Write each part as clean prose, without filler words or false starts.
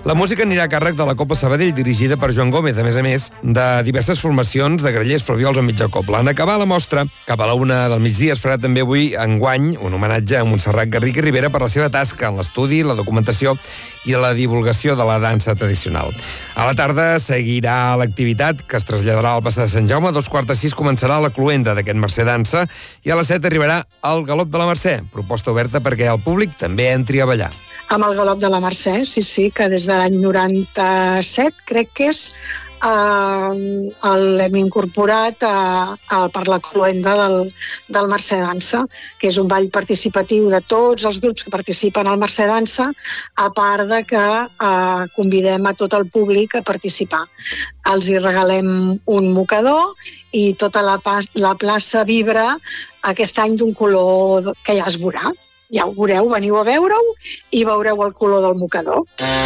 La música anirà a càrrec de la Cobla Sabadell, dirigida per Joan Gómez, a més, de diverses formacions de grallers, flaviols o mitja cobla. En acabar la mostra, cap a la 1 del migdia, es farà també avui, enguany, un homenatge a Montserrat Garriga i Ribera per la seva tasca en l'estudi, la documentació i la divulgació de la dansa tradicional. A la tarda seguirà l'activitat, que es traslladarà al Passeig de Sant Jaume. A 5:45 començarà la cloenda d'aquest Mercè Dansa i a les 7 arribarà el Galop de la Mercè, proposta oberta perquè el públic també entri a ballar. Amb el Galop de la Mercè, sí, que des de l'any 97, crec que és, l'hem incorporat per la cloenda del Mercè Dansa, que és un ball participatiu de tots els grups que participen al Mercè Dansa, a part de que convidem a tot el públic a participar. Els hi regalem un mocador i tota la plaça vibra aquest any d'un color que ja es veurà. Ja ho veureu, veniu a veure-ho i veureu el color del mocador.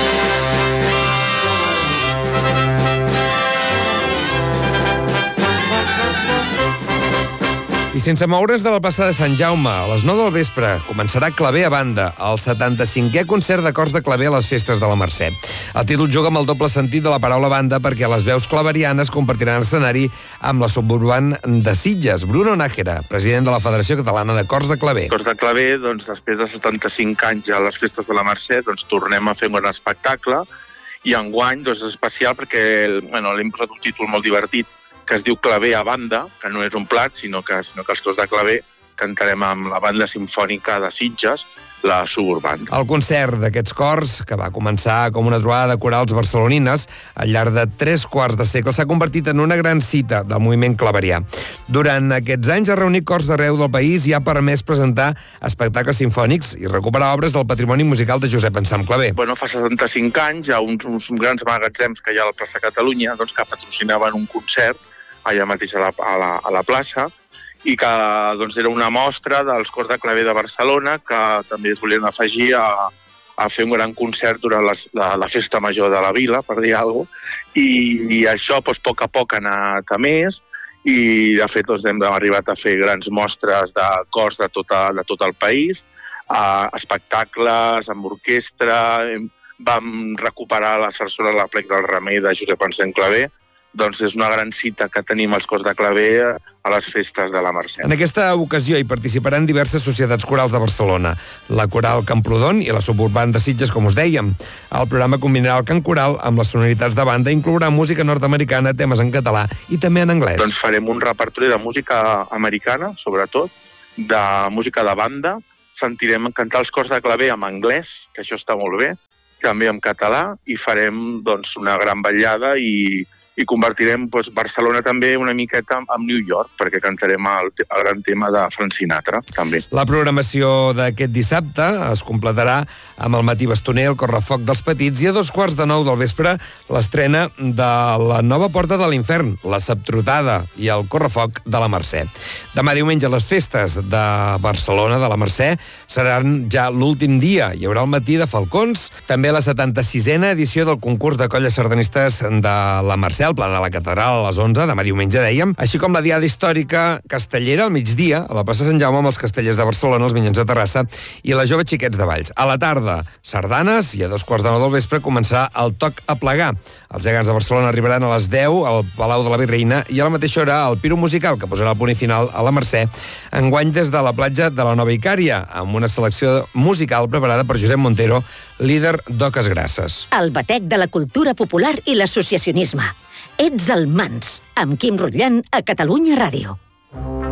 I sense moure's de la plaça de Sant Jaume, a les 9 del vespre començarà Claver a banda, el 75è concert de cors de claver a les festes de la Mercè. El títol juga amb el doble sentit de la paraula banda perquè les veus claverianes compartiran escenari amb la Suburban de Sitges. Bruno Nájera, president de la Federació Catalana de Cors de Claver. Cors de Claver, després de 75 anys a les festes de la Mercè, tornem a fer un gran espectacle i enguany és especial perquè l'hem posat un títol molt divertit que es diu Claver a banda, que no és un plat, sinó que els cors de claver cantarem amb la banda simfònica de Sitges, la Suburban. El concert d'aquests cors, que va començar com una trobada de corals barcelonines, al llarg de 3 quarts de segle s'ha convertit en una gran cita del moviment claverià. Durant aquests anys ha reunit cors d'arreu del país i ha permès presentar espectacles simfònics i recuperar obres del patrimoni musical de Josep Anselm Claver. Fa 75 anys hi ha uns grans magatzems que hi ha a la plaça Catalunya que patrocinaven un concert allà mateix a la plaça, i que era una mostra dels cors de claver de Barcelona que també es volien afegir a fer un gran concert durant la festa major de la vila, per dir alguna cosa, i això a poc ha anat a més, i de fet hem arribat a fer grans mostres de cors de tot el país, espectacles amb orquestra, vam recuperar la sarsuela de l'Aplec del Remei de Josep Anselm Claver. És una gran cita que tenim als cors de claver a les festes de la Mercè. En aquesta ocasió hi participaran diverses societats corals de Barcelona, la Coral Camprodon i la Suburban de Sitges, com us dèiem. El programa combinarà el cant coral amb les sonoritats de banda i inclourà música nord-americana, temes en català i també en anglès. Farem un repertori de música americana, sobretot, de música de banda. Sentirem cantar els cors de claver en anglès, que això està molt bé, també en català, i farem una gran ballada i convertirem Barcelona també una miqueta en New York, perquè cantarem el gran tema de Frank Sinatra, també. La programació d'aquest dissabte es completarà amb el matí bastoner, el correfoc dels petits, i a 8:45 del vespre l'estrena de la nova Porta de l'Infern, la Sabtrotada i el correfoc de la Mercè. Demà diumenge les festes de Barcelona, de la Mercè, seran ja l'últim dia. Hi haurà el matí de Falcons, també la 76a edició del concurs de colles sardanistes de la Mercè, al Pla de la Catedral a les 11, demà diumenge dèiem, així com la diada històrica castellera al migdia, a la plaça Sant Jaume amb els castellers de Barcelona, els Minyons de Terrassa i la Jove Xiquets de Valls. A la tarda, sardanes, i a 2:15 del vespre començarà el toc a plegar. Els gegants de Barcelona arribaran a les 10 al Palau de la Virreina i a la mateixa hora el Piro Musical, que posarà el punt final a la Mercè, enguany des de la platja de la Nova Icària, amb una selecció musical preparada per Josep Montero, líder d'Oques Grasses. El batec de la cultura popular i l'associacionisme. Ets el Mans, amb Quim Rutllant a Catalunya Ràdio.